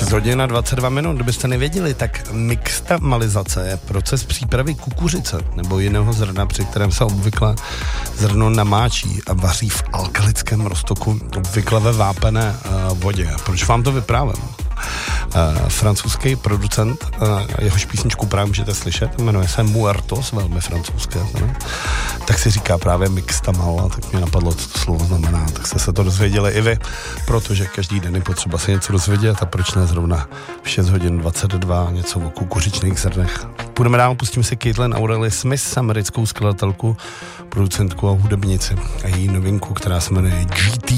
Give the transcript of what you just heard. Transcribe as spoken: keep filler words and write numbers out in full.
šest hodin a dvacet dva minut, kdybyste nevěděli, tak mixtamalizace je proces přípravy kukuřice nebo jiného zrna, při kterém se obvykle zrno namáčí a vaří v alkalickém roztoku, obvykle ve vápené uh, vodě. Proč vám to vyprávím? Uh, francouzský producent, uh, jehož písničku právě můžete slyšet, jmenuje se Muertos, velmi francouzské, ne? Tak si říká právě mixtamal, a tak mě napadlo, co to slovo znamená, tak jste se to dozvěděli i vy, protože každý den je potřeba se něco dozvědět a proč ne zrovna v šest hodin dvacet dva něco o kukuřičných zrnech. Půjdeme dál, pustíme si Caitlin Aurelie Smith, americkou skladatelku, producentku a hudebnici a její novinku, která se jmenuje G T